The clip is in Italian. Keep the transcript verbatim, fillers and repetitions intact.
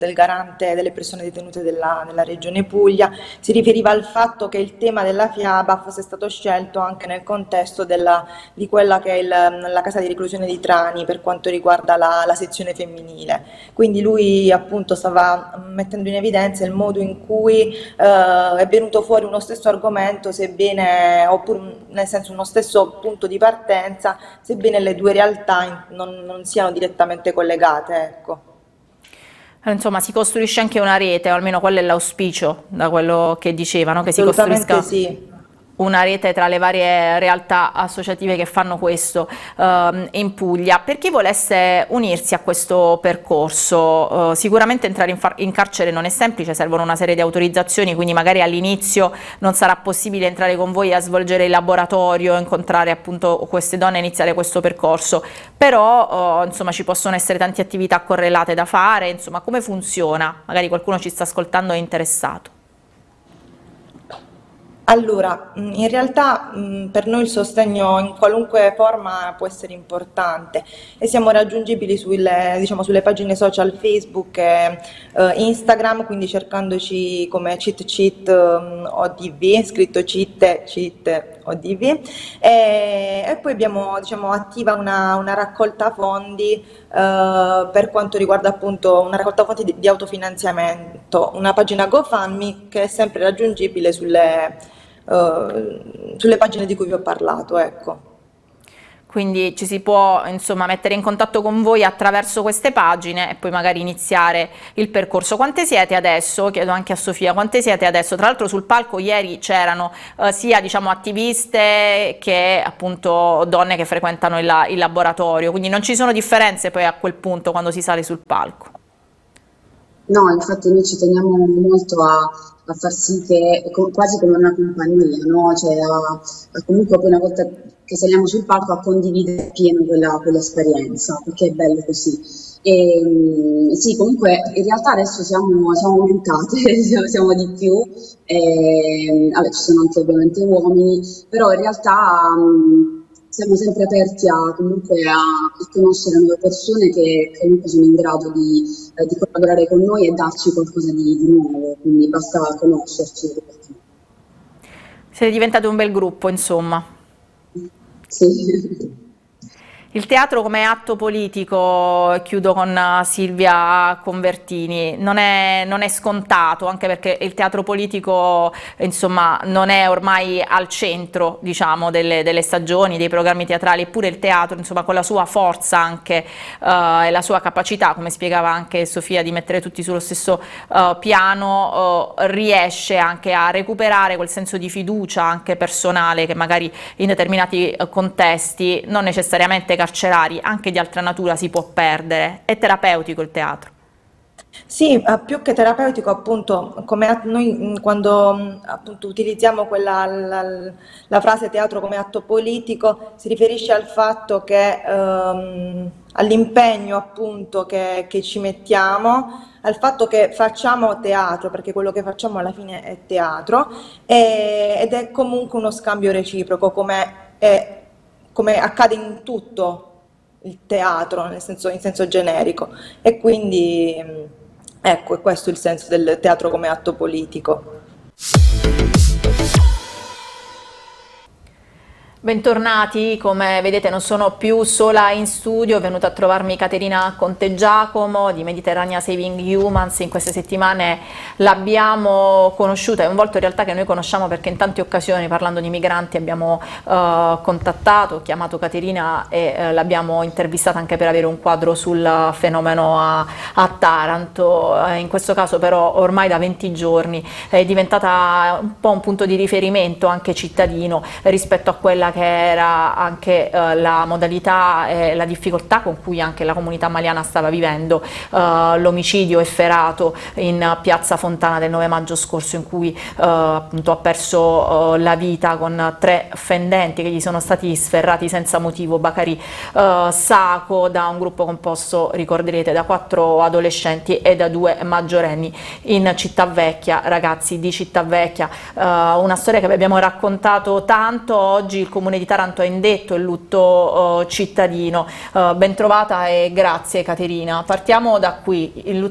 del garante delle persone detenute della, della regione Puglia, si riferiva al fatto che il tema della fiaba fosse stato scelto anche nel contesto della, di quella che è il, la casa di reclusione di Trani per quanto riguarda la, la sezione femminile. Quindi lui appunto stava mettendo in evidenza il modo in cui eh, è venuto fuori uno stesso argomento, sebbene, oppure nel senso uno stesso punto di partenza, sebbene le due realtà non, non siano direttamente collegate, ecco. Insomma, si costruisce anche una rete, o almeno quello è l'auspicio, da quello che dicevano, che si costruisca sì. una rete tra le varie realtà associative che fanno questo eh, in Puglia. Per chi volesse unirsi a questo percorso, eh, sicuramente entrare in, in carcere non è semplice, servono una serie di autorizzazioni, quindi magari all'inizio non sarà possibile entrare con voi a svolgere il laboratorio, incontrare appunto queste donne e iniziare questo percorso, però eh, insomma ci possono essere tante attività correlate da fare, insomma come funziona? Magari qualcuno ci sta ascoltando e è interessato. Allora, in realtà per noi il sostegno in qualunque forma può essere importante e siamo raggiungibili sulle, diciamo, sulle pagine social Facebook e eh, Instagram, quindi cercandoci come Cheat Cheat O D V, scritto Cheat Cheat O D V, e, e poi abbiamo, diciamo, attiva una, una raccolta fondi eh, per quanto riguarda appunto una raccolta fondi di, di autofinanziamento, una pagina GoFundMe che è sempre raggiungibile sulle Uh, sulle pagine di cui vi ho parlato, ecco. Quindi ci si può insomma mettere in contatto con voi attraverso queste pagine e poi magari iniziare il percorso. Quante siete adesso? Chiedo anche a Sofia, quante siete adesso? Tra l'altro sul palco ieri c'erano eh, sia diciamo attiviste che appunto donne che frequentano il, il laboratorio, quindi non ci sono differenze poi a quel punto quando si sale sul palco. No, infatti noi ci teniamo molto a, a far sì che, quasi come una compagnia, no? Cioè a, a comunque poi una volta che saliamo sul palco a condividere pieno quella, quell'esperienza, perché è bello così. E, sì, comunque in realtà adesso siamo, siamo aumentate, siamo di più, e, vabbè, ci sono anche ovviamente uomini, però in realtà mh, siamo sempre aperti a, comunque a, a conoscere nuove persone che comunque sono in grado di, eh, di collaborare con noi e darci qualcosa di, di nuovo, quindi basta conoscerci. Siete diventati un bel gruppo, insomma. Sì. Il teatro come atto politico, chiudo con Silvia Convertini, non è, non è scontato, anche perché il teatro politico insomma, non è ormai al centro diciamo, delle, delle stagioni, dei programmi teatrali, eppure il teatro insomma, con la sua forza anche uh, e la sua capacità, come spiegava anche Sofia, di mettere tutti sullo stesso uh, piano, uh, riesce anche a recuperare quel senso di fiducia anche personale che magari in determinati uh, contesti non necessariamente carcerari, anche di altra natura si può perdere. È terapeutico il teatro. Sì, più che terapeutico appunto, come noi quando appunto utilizziamo quella, la, la frase teatro come atto politico, si riferisce al fatto che ehm, all'impegno appunto che, che ci mettiamo, al fatto che facciamo teatro, perché quello che facciamo alla fine è teatro, e, ed è comunque uno scambio reciproco, come è come accade in tutto il teatro, nel senso, in senso generico, e quindi ecco, è questo il senso del teatro come atto politico. Bentornati, come vedete non sono più sola in studio, è venuta a trovarmi Caterina Contegiacomo di Mediterranea Saving Humans. In queste settimane l'abbiamo conosciuta, è un volto in realtà che noi conosciamo perché in tante occasioni parlando di migranti abbiamo eh, contattato, chiamato Caterina e eh, l'abbiamo intervistata anche per avere un quadro sul fenomeno a, a Taranto. Eh, in questo caso però ormai da venti giorni è diventata un po' un punto di riferimento anche cittadino rispetto a quella che era anche eh, la modalità e la difficoltà con cui anche la comunità maliana stava vivendo eh, l'omicidio efferato in piazza Fontana del nove maggio scorso, in cui eh, appunto ha perso eh, la vita con tre fendenti che gli sono stati sferrati senza motivo, Bacari eh, Saco, da un gruppo composto, ricorderete, da quattro adolescenti e da due maggiorenni in Cittavecchia, ragazzi di Cittavecchia. Eh, una storia che vi abbiamo raccontato tanto. Oggi il Comune di Taranto è indetto il lutto uh, cittadino. Uh, ben trovata e grazie Caterina. Partiamo da qui. Il lutto